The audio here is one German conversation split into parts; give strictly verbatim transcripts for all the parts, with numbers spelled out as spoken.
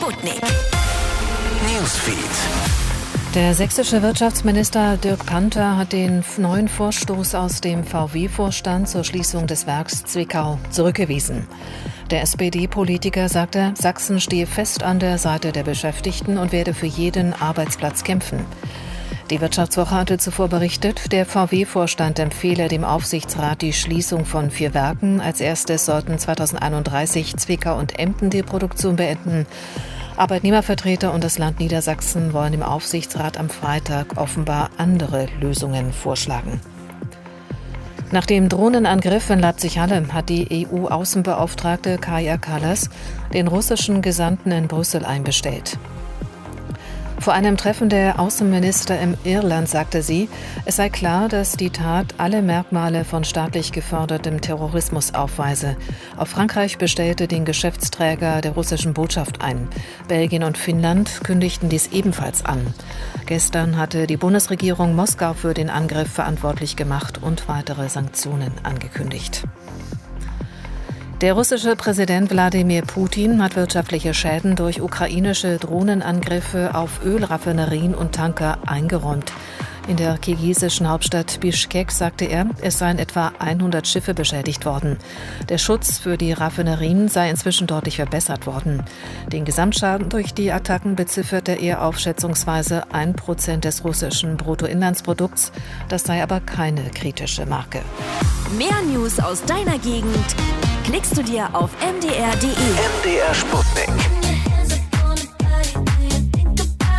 Sputnik Newsfeed. Der sächsische Wirtschaftsminister Dirk Panther hat den neuen Vorstoß aus dem V W-Vorstand zur Schließung des Werks Zwickau zurückgewiesen. Der S P D-Politiker sagte, Sachsen stehe fest an der Seite der Beschäftigten und werde für jeden Arbeitsplatz kämpfen. Die Wirtschaftswoche hatte zuvor berichtet, der V W-Vorstand empfehle dem Aufsichtsrat die Schließung von vier Werken. Als erstes sollten zweitausendeinunddreißig Zwickau und Emden die Produktion beenden. Arbeitnehmervertreter und das Land Niedersachsen wollen dem Aufsichtsrat am Freitag offenbar andere Lösungen vorschlagen. Nach dem Drohnenangriff in Leipzig-Halle hat die E U-Außenbeauftragte Kaja Kallas den russischen Gesandten in Brüssel einbestellt. Vor einem Treffen der Außenminister in Irland sagte sie, es sei klar, dass die Tat alle Merkmale von staatlich gefördertem Terrorismus aufweise. Auch Frankreich bestellte den Geschäftsträger der russischen Botschaft ein. Belgien und Finnland kündigten dies ebenfalls an. Gestern hatte die Bundesregierung Moskau für den Angriff verantwortlich gemacht und weitere Sanktionen angekündigt. Der russische Präsident Wladimir Putin hat wirtschaftliche Schäden durch ukrainische Drohnenangriffe auf Ölraffinerien und Tanker eingeräumt. In der kirgisischen Hauptstadt Bischkek sagte er, es seien etwa hundert Schiffe beschädigt worden. Der Schutz für die Raffinerien sei inzwischen deutlich verbessert worden. Den Gesamtschaden durch die Attacken bezifferte er auf schätzungsweise ein Prozent des russischen Bruttoinlandsprodukts. Das sei aber keine kritische Marke. Mehr News aus deiner Gegend klickst du dir auf m d r punkt d e. M D R Sputnik.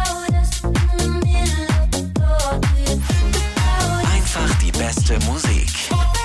Einfach die beste Musik.